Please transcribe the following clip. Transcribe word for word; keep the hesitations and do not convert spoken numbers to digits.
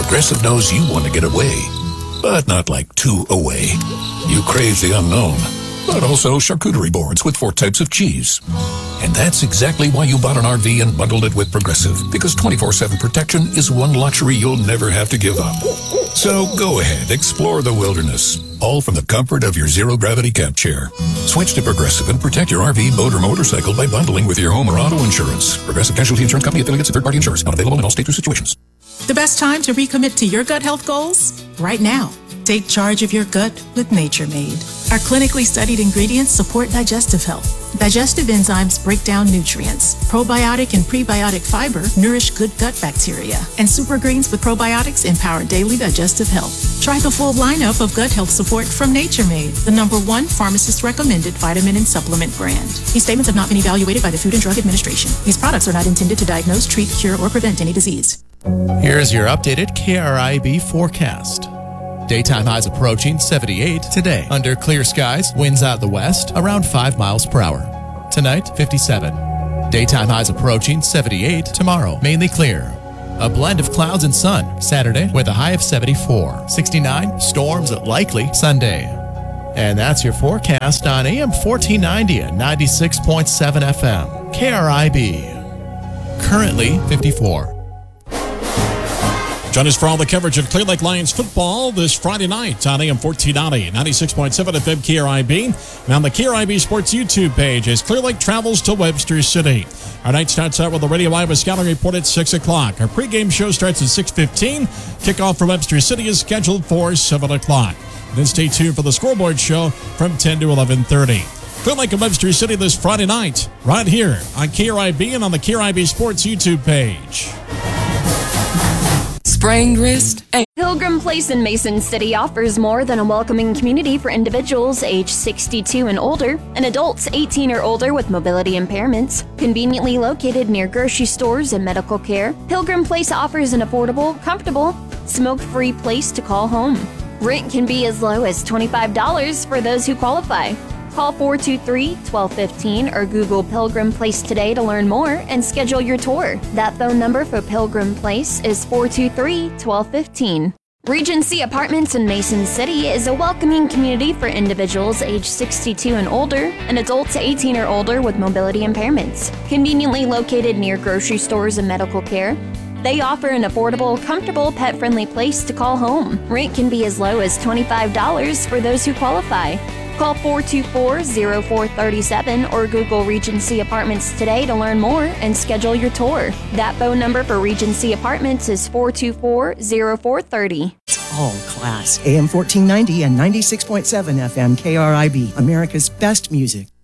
Progressive knows you want to get away, but not like too away. You crave the unknown, but also charcuterie boards with four types of cheese. And that's exactly why you bought an R V and bundled it with Progressive, because twenty-four seven protection is one luxury you'll never have to give up. So go ahead, explore the wilderness, all from the comfort of your zero-gravity camp chair. Switch to Progressive and protect your R V, boat, or motorcycle by bundling with your home or auto insurance. Progressive Casualty Insurance Company, affiliates, and third-party insurers. Not available in all states or situations. The best time to recommit to your gut health goals? Right now. Take charge of your gut with Nature Made. Our clinically studied ingredients support digestive health. Digestive enzymes break down nutrients. Probiotic and prebiotic fiber nourish good gut bacteria. And super greens with probiotics empower daily digestive health. Try the full lineup of gut health support from Nature Made, the number one pharmacist-recommended vitamin and supplement brand. These statements have not been evaluated by the Food and Drug Administration. These products are not intended to diagnose, treat, cure, or prevent any disease. Here's your updated K R I B forecast. Daytime highs approaching seventy-eight today. Under clear skies, winds out of the west around five miles per hour. Tonight, fifty-seven. Daytime highs approaching seventy-eight tomorrow. Mainly clear. A blend of clouds and sun Saturday with a high of seventy-four. sixty-nine, storms likely Sunday. And that's your forecast on A M fourteen ninety and ninety-six point seven F M. K R I B. Currently fifty-four. Join us for all the coverage of Clear Lake Lions football this Friday night on A M fourteen ninety, ninety-six point seven F M K R I B. And on the K R I B Sports YouTube page as Clear Lake travels to Webster City. Our night starts out with the Radio Iowa Scouting Report at six o'clock. Our pregame show starts at six fifteen. Kickoff for Webster City is scheduled for seven o'clock. Then stay tuned for the scoreboard show from ten to eleven thirty. Clear Lake and Webster City this Friday night, right here on K R I B and on the K R I B Sports YouTube page. Sprained wrist. Pilgrim Place in Mason City offers more than a welcoming community for individuals age sixty-two and older and adults eighteen or older with mobility impairments. Conveniently located near grocery stores and medical care, Pilgrim Place offers an affordable, comfortable, smoke-free place to call home. Rent can be as low as twenty-five dollars for those who qualify. Call four two three, one two one five or Google Pilgrim Place today to learn more and schedule your tour. That phone number for Pilgrim Place is four two three, one two one five. Regency Apartments in Mason City is a welcoming community for individuals age sixty-two and older and adults eighteen or older with mobility impairments. Conveniently located near grocery stores and medical care, they offer an affordable, comfortable, pet-friendly place to call home. Rent can be as low as twenty-five dollars for those who qualify. Call four two four, zero four three seven or Google Regency Apartments today to learn more and schedule your tour. That phone number for Regency Apartments is four two four, zero four three zero. It's all class. A M fourteen ninety and ninety-six point seven F M K R I B, America's best music.